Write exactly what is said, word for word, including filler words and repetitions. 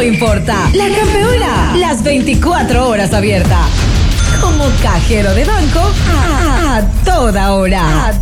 importa. La Campeona, las veinticuatro horas abierta. Como cajero de banco a, a toda hora. A